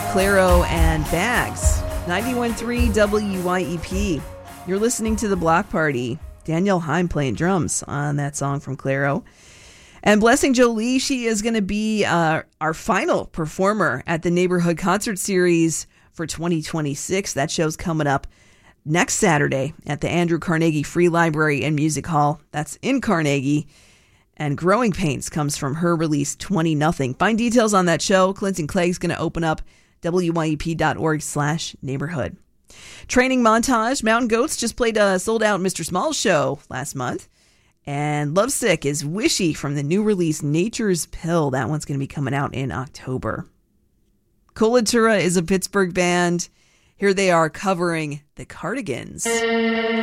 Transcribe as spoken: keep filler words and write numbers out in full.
Clairo and Bags. ninety-one point three W Y E P. You're listening to The Block Party. Danielle Heim playing drums on that song from Clairo. And Blessing Jolie, she is going to be uh, our final performer at the Neighborhood Concert Series for twenty twenty-six. That show's coming up next Saturday at the Andrew Carnegie Free Library and Music Hall. That's in Carnegie. And Growing Pains comes from her release twenty nothing. Find details on that show. Clinton Clegg's going to open up W Y E P dot org slash neighborhood. Training montage. Mountain Goats just played a sold-out Mister Smalls show last month. And Lovesick is Wishy from the new release Nature's Pill. That one's going to be coming out in October. Colatura is a Pittsburgh band. Here they are covering the Cardigans.